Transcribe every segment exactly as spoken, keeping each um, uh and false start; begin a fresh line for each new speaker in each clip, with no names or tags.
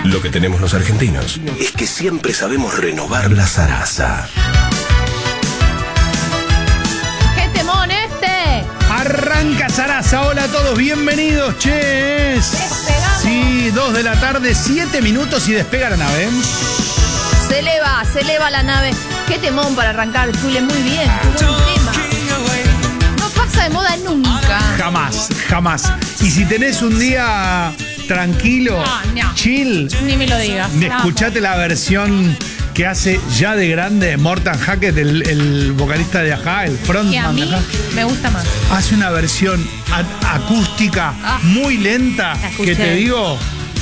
Lo que tenemos los argentinos es que siempre sabemos renovar la zaraza.
¡Qué temón este!
Arranca Zaraza, hola a todos, bienvenidos, ches.
Despegamos.
Sí, dos de la tarde, siete minutos y despega la nave.
Se eleva, se eleva la nave. ¡Qué temón para arrancar, Chule! Muy bien, qué buen tema. No pasa de moda nunca.
Jamás, jamás. Y si tenés un día tranquilo,
No, no.
chill,
Ni me lo digas.
escuchate la versión que hace ya de grande Morten Hackett, el, el vocalista de Ajá, el
Y a
frontman de
mí
Ajá.
me gusta más.
Hace una versión a- acústica
Ah.
muy lenta
La escuché.
que te digo,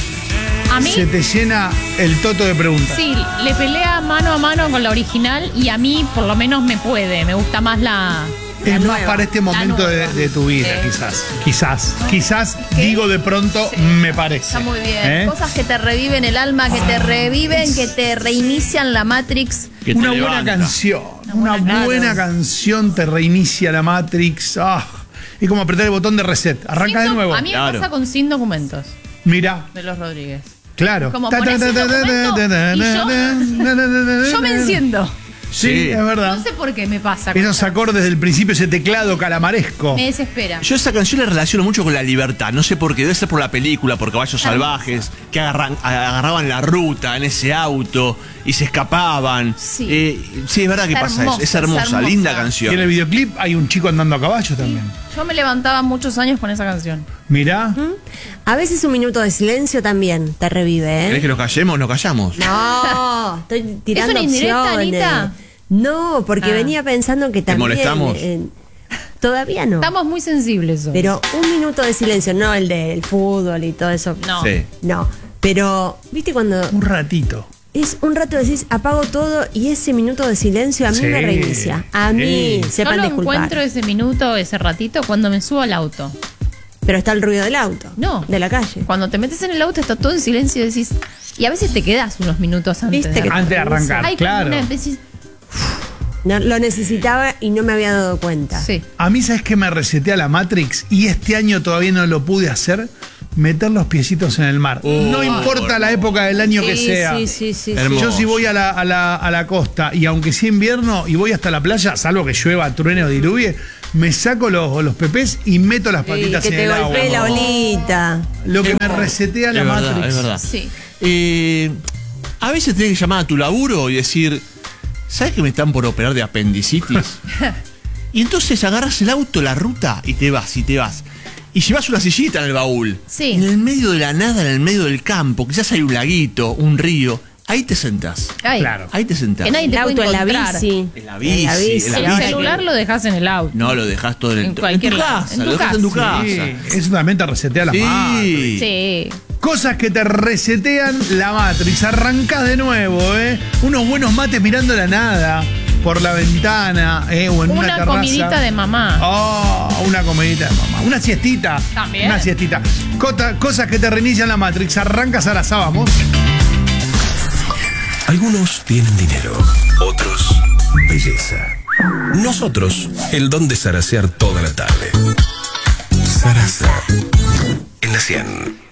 A mí,
se te llena el toto de preguntas.
sí, le pelea mano a mano con la original y a mí por lo menos me puede. Me gusta más la...
Es
la
más
nueva,
para este
la
momento de,
nueva.
de tu vida,
Sí.
quizás. Quizás. Quizás,
¿Qué?
digo de pronto,
Sí.
me parece.
Está muy bien.
¿Eh?
Cosas que te reviven el alma, que te reviven, que te reinician la Matrix.
Que te
Una buena
levanta.
canción. Una
buena,
buena
claro.
canción te reinicia la Matrix. Ah, es como apretar el botón de reset. Arranca de
Sin doc-
nuevo.
A mí me
Claro.
pasa con Sin Documentos
Mira,
de los Rodríguez.
claro.
Como
Ta,
pones
ta,
el
ta, ta,
documento
ta, ta,
y
ta,
yo-
ta, ta, ta, ta,
Yo me
ta.
enciendo.
Sí,
Sí.
es verdad.
No sé por qué me pasa. con
Esos
esa-
acordes del principio, ese teclado calamaresco.
Me desespera.
Yo esa canción la relaciono mucho con la libertad. No sé por qué, debe ser por la película, por Caballos Salvajes, que agarran- agarraban la ruta en ese auto y se escapaban.
Sí.
Eh, sí, es verdad que
Está
pasa
hermosa,
eso. Es hermosa,
es hermosa.
linda
Y en el
canción.
videoclip hay un chico andando a caballo también.
Yo me levantaba muchos años con esa canción.
Mirá.
A veces un minuto de silencio también te revive,
¿Querés
¿eh?
que nos callemos? Nos callamos.
No, estoy tirando
una indirecta,
opciones.
Anita?
No, porque
Ah.
venía pensando que también...
molestamos?
eh, todavía no.
Estamos muy sensibles hoy.
Pero un minuto de silencio, no el del fútbol y todo eso.
No.
Sí.
No, pero, ¿viste cuando
Un ratito.
es un rato decís apago todo y ese minuto de silencio a mí
Sí,
me reinicia? A mí,
sí.
sepan
Solo
disculpar.
encuentro ese minuto, ese ratito, cuando me subo al auto.
Pero está el ruido del auto.
No.
De la calle.
Cuando te metes en el auto está todo en silencio y decís... Y a veces te quedas unos minutos antes.
Viste que-
Antes de arrancar,
Hay como
claro.
una- decís,
No, lo necesitaba y no me había dado cuenta.
sí.
A mí, ¿sabes qué me resetea la Matrix? Y este año todavía no lo pude hacer. Meter los piecitos en el mar.
Oh,
no importa la época del año que
Sí,
sea.
sí, sí, sí,
Hermoso.
Yo si voy a la, a, la, a la costa y aunque sea invierno y voy hasta la playa, salvo que llueva, truene o diluvie, me saco los, los pepés y meto las
Sí,
patitas
que
en
te
el agua.
golpee la olita.
Lo que me resetea la
Es verdad,
Matrix.
es verdad.
Sí.
Eh, a veces tenés que llamar a tu laburo y decir, ¿sabes que me están por operar de apendicitis? Y entonces agarras el auto, la ruta y te vas, y te vas. Y llevas una sillita en el baúl.
Sí.
En el medio de la nada, en el medio del campo, quizás hay un laguito, un río. Ahí te sentás.
Ay,
Claro.
Ahí te sentás.
Que nadie
El
te puede
auto en la
encontrar.
bici.
En la bici,
En la bici.
en la
El
bici.
celular lo dejas en el auto.
No, lo dejas todo en, el
En cualquier
tu
lado.
casa.
En tu
lo dejas en tu
casa.
casa.
Sí, eso también te resetea la Matrix.
Sí.
Sí.
Cosas que te resetean la Matrix. Arrancás de nuevo, ¿eh? Unos buenos mates mirando la nada por la ventana, ¿eh? O en una,
Una
terraza.
comidita de mamá.
Oh, una comidita de mamá. Una siestita.
También.
Una siestita. Cota- cosas que te reinician la Matrix. Arrancas a la vamos.
Algunos tienen dinero, otros belleza. Nosotros, el don de zarasear toda la tarde. Zaraza. En la cien.